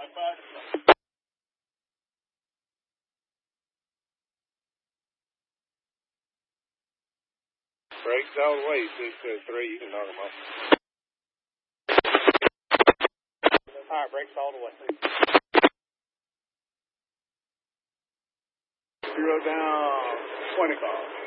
Brakes all the way, 6-3, you can knock them off. Alright, brakes all the way. 0 down, 20 cars.